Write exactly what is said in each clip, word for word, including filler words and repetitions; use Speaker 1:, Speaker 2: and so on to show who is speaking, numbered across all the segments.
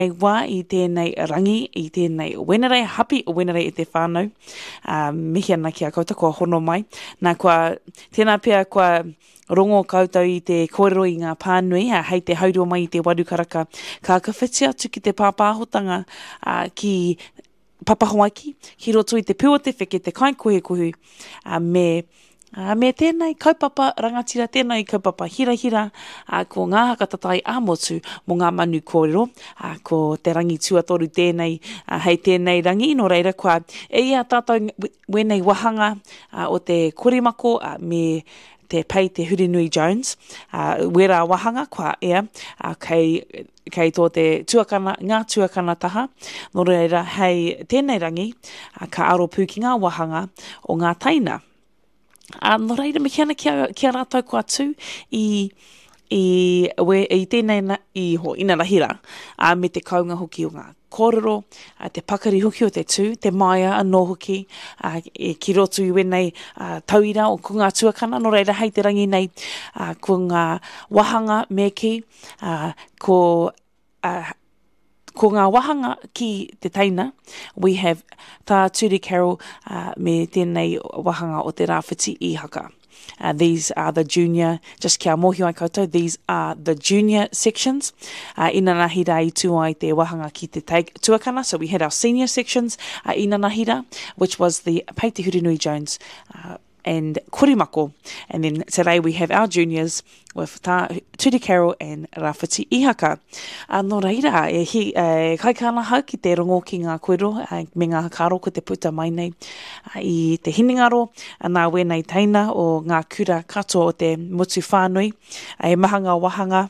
Speaker 1: wā i tēnei rangi, i tēnei wenerei, hapi o wenerei i te whānau. Uh, mihi ana ki a koutou, kua hono mai. Nā kua, tēnā pia kua rongo koutou i te kōrero i ngā pānui, uh, hei te haurua mai i te waru karaka. Ka ka whiti atu ki te pāpāhotanga uh, ki papahoaki, ki roto i te pua te wheke, te kaikohe-kohu, uh, me Uh, me tēnei kaupapa rangatira, tēnei kaupapa hira-hira, uh, ko ngā hakatatai ā-motu mo ngā manu kōrero, uh, ko te rangi tuatoru tēnei, uh, hei tēnei rangi, no reira kua e ia tātou wenei wahanga uh, o te korimako uh, me te pei te Hurinui Jones, uh, wera wahanga kua ea, uh, kei, kei tō te tuakana, ngā tuakana taha, no reira hei tēnei rangi, uh, ka aro pū ki ngā wahanga o ngā taina. Uh, no reira, me kiana kia, kia rātou kua tū i, i, we, i tēnei na, i ho ina rahira, uh, me te kaunga hoki o ngā kōrero, uh, te pakari hoki o te tū, te maia anō hoki, uh, e ki roto i wenei uh, tauira o ko ngā tuakana, no reira hei te rangi nei, uh, ko ngā wahanga me ki, uh, ko uh, Ko ngā wahanga ki te taina, we have tā Turi Carol uh, me tēnei wahanga o te rāwhiti i haka. Uh, these are the junior, just kia mohi ai koutou, these are the junior sections. Uh, ina nahira i tū ai te wahanga ki te teig, tuakana, so we had our senior sections, uh, ina nahira, which was the Pei te Hurinui Jones uh, and Korimako. And then today we have our juniors with Ta Turi Carol and Rāwhiti Ihaka. Uh, no reira, e hi, e, kai kāna hau ki te rongo ki ngā koero, uh, me ngā karo ko te puta mai nei uh, i te hiningaro, uh, nā wenei teina o ngā kura kato o te mutu whānui, uh, e mahanga wahanga,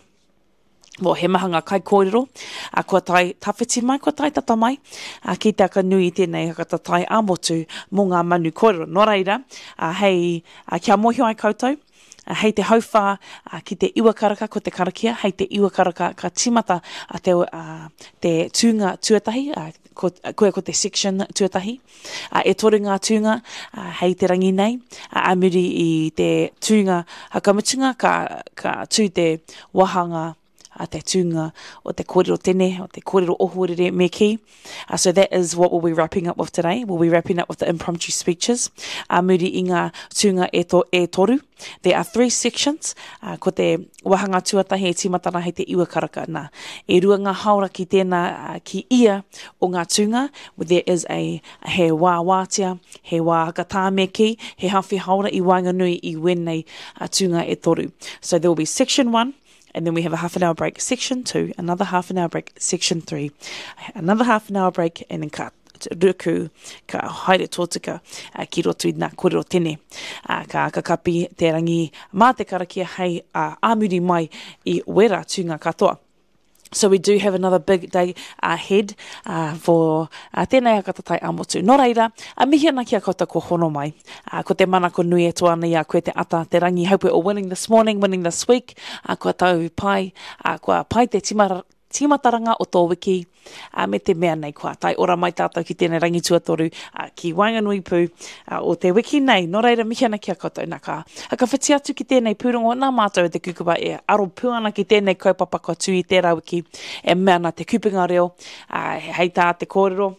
Speaker 1: Mo he mahanga kai kōrero, a kua tai tawhiti mai, kua tai tata mai, a ki te aka nui tēnei haka tai ā-motu mō ngā manu kōrero. Nō reira, a hei, a kia mohi ai koutou, a hei te hauwha, a ki te iwa karaka ko te karakia, hei te iwa karaka ka timata a te, a, te tūnga tuatahi, a, ko, koe ko te section tuatahi, a, e toru ngā tūnga, a, hei te rangi nei, a, amiri i te tūnga hakamutunga, ka, ka tū te wahanga, a te tūnga o te kōrero tene, o te kōrero ohorere me ki. Uh, so that is what we'll be wrapping up with today. We'll be wrapping up with the impromptu speeches. Uh, muri i ngā tūnga e, to, e toru. There are three sections. Uh, ko te wahanga tuatahi e timatana hei te iwa karaka. Nā, e rua ngā haura ki tēnā uh, ki ia o ngā tūnga. There is a, he wā wātia, he wā hakatā me ki, he hawhi haura i Wainganui i wenei uh, tūnga e toru. So there will be section one. And then we have a half an hour break, section two, another half an hour break, section three, another half an hour break, and then ka ruku, ka haere tōtuka, uh, ki roto i nā kōrero tene, uh, ka kakapi te rangi mā te karakia hei uh, āmuri mai i wera tūnga katoa. So we do have another big day ahead uh, for uh, tēnei hakatatai ā-motu. Nō reira, a mihi ana ki a koutou ko hono mai. Uh, ko te manako nui e toana i a koe te ata, te rangi. Hope we're all winning this morning, winning this week. Uh, kua tau pai, uh, kua pai te timara, timataranga o tō wiki, uh, me te mea nei kua tai ora mai tātou ki tēnei rangi tuatoru uh, ki Wainganui pū uh, o te wiki nei. Nō reira, mihi ana ki a koutou nā ka haka whiti atu ki tēnei pūrongo, nā mātou e te kukupa e aro pūana ki tēnei kaupapa kua tū i tērā wiki, e mea na te kupunga reo, uh, hei tā te kōrero.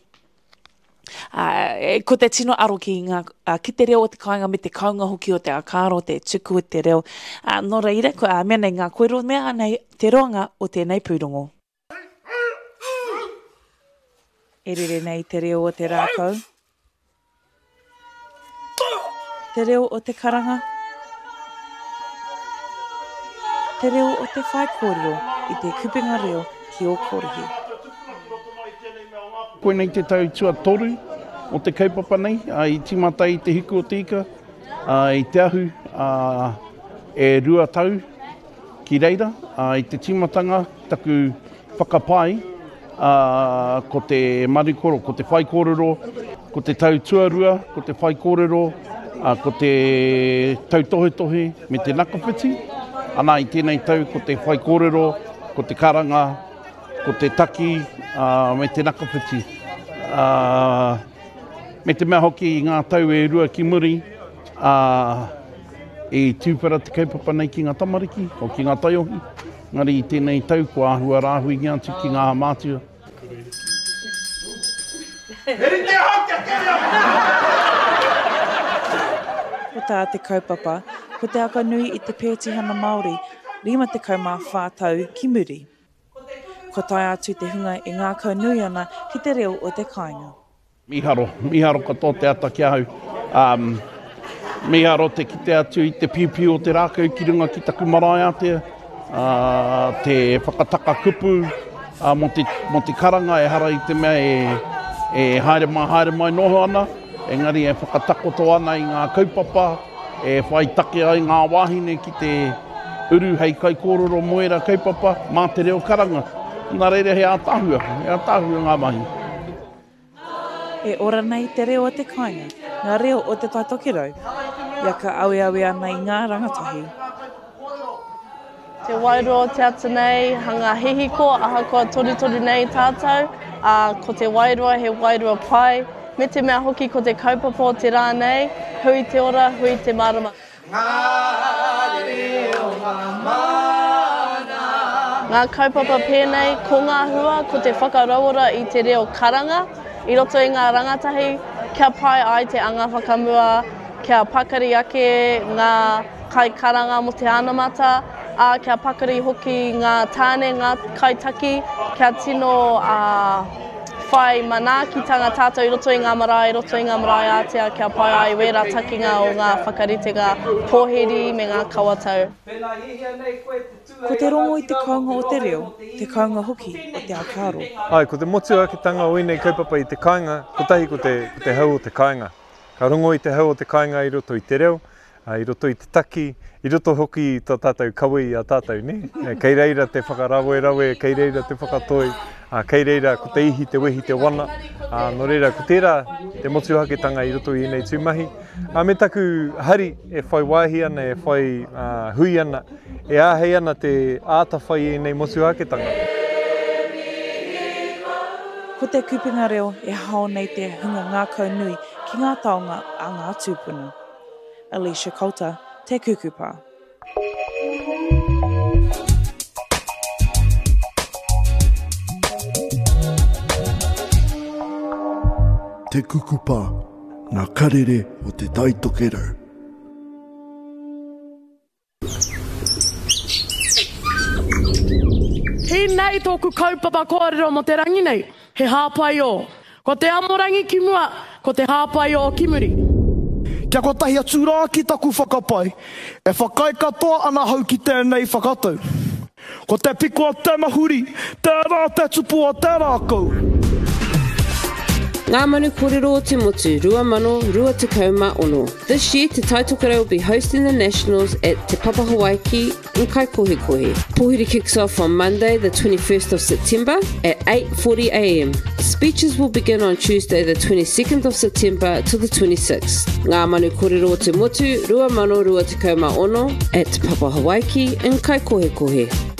Speaker 1: Uh, ko te tino aro ki ngā uh, ki te reo o te kāinga me te kaunga hoki o te akaro, te tuku o te reo. Uh, no reira, ko, uh, mea nei ngā koero, mea nei te roanga o tēnei pūrongo. E rere nei te reo o te rākau. Te reo o te karanga. Te reo o te whai kōrero i te kupunga reo ki o kōrehi.
Speaker 2: Koe nei te tau tua toru o te kaupapa nei, uh, i timata i te hiku o tika, uh, i te ahu uh, e rua tau ki reira, uh, i te timatanga taku whakapai, uh, ko te marikoro, ko te whai kōrero, ko te tau tuarua, ko te whai kōrero, uh, ko te tau tohe tohe me te nakawhiti, ana i tēnei tau ko te whai kōrero, ko te karanga, ko te taki, uh, me te nakawhiti. Uh, me te mea hoki i ngā tau e rua ki muri, uh, e tūpera te kaupapa nei ki ngā tamariki, o ki ngā taiohi. Ngari i tēnei tau, ko āhua rāhui ngia atu ki ngā mātua.
Speaker 1: Ko tā te kaupapa, ko te aka nui i te Pētihana Māori, rima te kaumā whātau ki muri. Ko tai atu te hunga i ngā kaunui ana ki te reo o te kāinga.
Speaker 2: Miharo, miharo kato te ata ki au. Um, miharo te kite atu i te piupiu o te rākau ki runga ki taku marae atea. Uh, te whakataka kupu uh, mo, te, mo te karanga e hara i te mea e, e haere mai, haere mai noho ana. Engari e whakatakoto ana i ngā kaupapa, e whai take ai ngā wāhine ki te uru hei kai kōrero moera kaupapa, mā te reo karanga. Nā reira he ātahua, he ātahua ngā mahi.
Speaker 1: E ora nei te reo o te kāinga, ngā reo o te taitokero. Ia ka awe awe ana i ngā rangatahi.
Speaker 3: Te wairoa te ata nei, hanga hihiko, aha koa tori tori nei tātou. Uh, ko te wairoa, he wairoa pai. Me te mea hoki ko te kaupapa o te rā nei, hui te ora, hui te marama. Ngā reo ngā mana. Ngā kaupapa pēnei, ko ngā hua, ko te whakarawara i te reo karanga. I roto i ngā rangatahi, kia pai ai te anga whakamua, kia pakari ake ngā kai karanga mo te anamata, a kia pakari hoki ngā tāne, ngā kaitaki, kia tino a whai manaakitanga tātou i roto i ngā marae, i roto i ngā marae ātea, kia pai ai wera takinga o ngā whakaritega pōheri me ngā kawatau.
Speaker 1: Ko te rongo i te kaunga o te reo, te kaunga hoki o te akaro.
Speaker 4: Ai, ko te motuakitanga o inei kaupapa i te kāinga, ko tahi ko te, ko te hau o te kāinga. Ka rongo i te hau o te kāinga i roto i te reo, i roto i te taki, i roto hoki i tā tātou kaui a tātou, ne? Kei reira te whakarawe rawe, kei reira te whakatoi, kei reira ko te ihi, te wehi, te wana. No reira, ko tērā te motuakitanga i roto i nei tūmahi. Me taku hari e whai wāhi ana, e whai uh, hui ana, e āhei ana te āta whai i nei motuakitanga.
Speaker 1: Ko te kupinga reo e hao nei te hunga ngā kaunui ki ngā taonga a ngā tūpuna. Alicia Coulter, Te Kukupa.
Speaker 5: Te Kukupa, ngā karere o te taitokero.
Speaker 6: He nei tōku kaupapa kōrero mo te rangi nei, he hāpai o. Ko te amorangi ki mua, ko te hāpai o ki muri.
Speaker 5: Kia kotahi atu rā ki taku whakapai, e whakai katoa ana hau ki tēnei whakatau. Ko te piko a te mahuri, tērā te tupu a tērā kou.
Speaker 7: Ngā manu kōrero o te motu, rua mano, rua te kauma ono. This year, Te Taitokero will be hosting the Nationals at Te Papa Hawaiki in Kaikohekohe. Pōhiri kicks off on Monday, the twenty-first of September at eight forty a m. Speeches will begin on Tuesday, the twenty-second of September to the twenty-sixth. Ngā manu kōrero o te motu, rua mano, rua te kauma ono at Te Papa Hawaiki in Kaikohekohe.